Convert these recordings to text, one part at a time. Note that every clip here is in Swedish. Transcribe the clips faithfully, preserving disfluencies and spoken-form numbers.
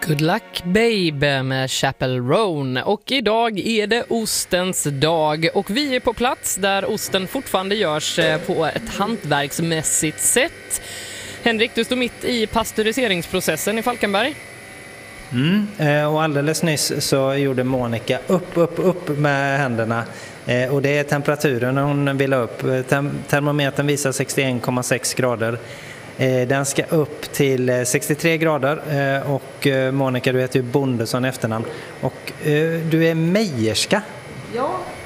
Good Luck Babe med Chapel Roan. Och idag är det ostens dag och vi är på plats där osten fortfarande görs på ett hantverksmässigt sätt. Henrik, du står mitt i pasteuriseringsprocessen i Falkenberg. Mm, och alldeles nyss så gjorde Monica upp, upp, upp med händerna. Och det är temperaturen hon vill ha upp. Termometern visar sextioen komma sex grader. Den ska upp till sextiotre grader och Monica, du heter ju Bondesson efternamn och du är mejerska. Ja,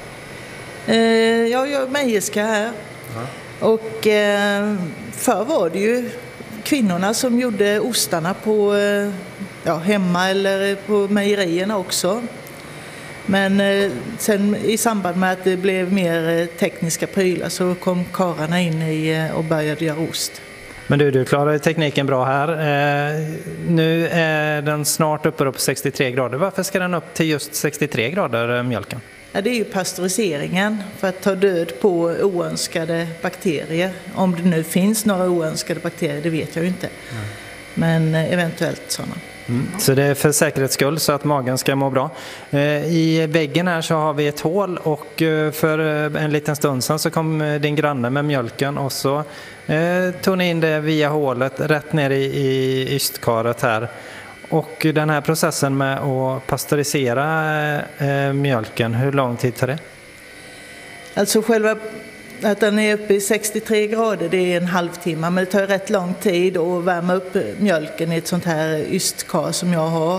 jag är mejerska här. Ja. Och förr var det ju kvinnorna som gjorde ostarna på, ja, hemma eller på mejerierna också. Men sen i samband med att det blev mer tekniska prylar så kom karlarna in i och började göra ost. Men du, du klarar tekniken bra här. Eh, nu är den snart uppe på sextiotre grader. Varför ska den upp till just sextiotre grader, mjölken? Ja, det är ju pasteuriseringen för att ta död på oönskade bakterier. Om det nu finns några oönskade bakterier, det vet jag ju inte. Mm. Men eventuellt sådana. Mm. Så det är för säkerhets skull så att magen ska må bra. I väggen här så har vi ett hål och för en liten stund sedan så kom din granne med mjölken och så tog ni in det via hålet rätt ner i, i ystkaret här. Och den här processen med att pasteurisera mjölken, hur lång tid tar det? Alltså själva att den är uppe i sextiotre grader, det är en halvtimme, men det tar rätt lång tid att värma upp mjölken i ett sånt här ystkar som jag har.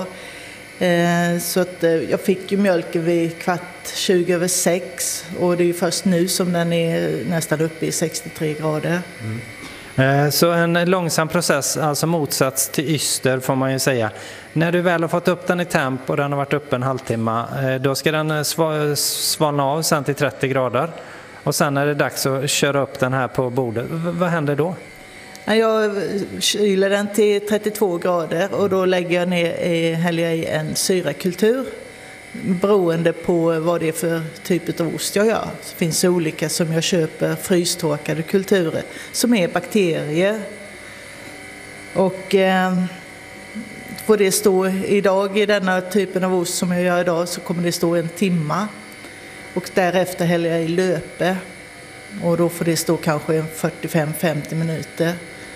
Så att jag fick ju mjölken vid kvart tjugo över sex och det är ju först nu som den är nästan uppe i sextiotre grader. Mm. Så en långsam process, alltså motsats till yster får man ju säga. När du väl har fått upp den i temp och den har varit uppe en halvtimme, då ska den svalna av sen till trettio grader. Och sen är det dags att köra upp den här på bordet. V- vad händer då? Jag kyler den till trettiotvå grader och då lägger jag ner, häller jag i en syrakultur. Beroende på vad det är för typ av ost jag gör. Det finns olika som jag köper frystorkade kulturer som är bakterier. Och eh, får det stå idag i denna typen av ost som jag gör idag så kommer det stå en timma. Och därefter häller jag i löpe och då får det stå kanske fyrtiofem till femtio minuter.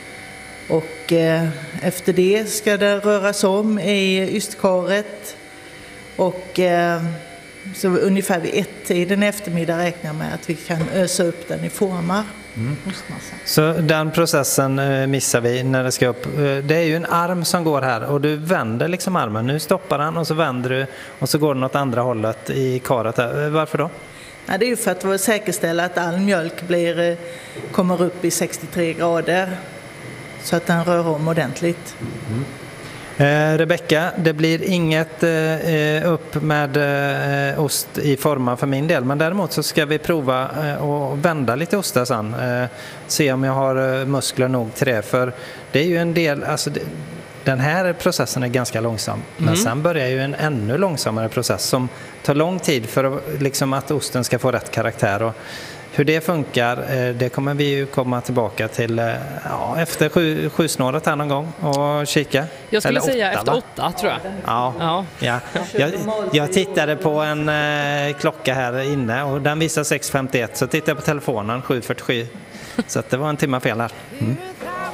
Och eh, efter det ska det röras om i ystkaret och eh, så ungefär vid ett-tiden eftermiddag räknar jag med att vi kan ösa upp den i formar. Mm. Så den processen eh, missar vi när det ska upp. Det är ju en arm som går här och du vänder liksom armen. Nu stoppar den och så vänder du och så går den åt andra hållet i karet här. Varför då? Ja, det är ju för att säkerställa att all mjölk blir, kommer upp i sextiotre grader så att den rör om ordentligt. Mm. Eh, Rebecka, det blir inget eh, upp med eh, ost i forma för min del, men däremot så ska vi prova eh, och vända lite ostar sen. Eh, se om jag har eh, muskler nog till det, för det är ju en del, alltså det, den här processen är ganska långsam, mm. men sen börjar ju en ännu långsammare process som tar lång tid för att, liksom, att osten ska få rätt karaktär. Och hur det funkar, det kommer vi ju komma tillbaka till ja, efter sju, sju snåret här någon gång och kika. Jag skulle Eller säga åtta, efter va? åtta, tror jag. Ja, ja. ja. Jag, jag tittade på en eh, klocka här inne och den visar sex femtioett, så tittade jag på telefonen sju fyrtiosju. Så att det var en timme fel här. Mm.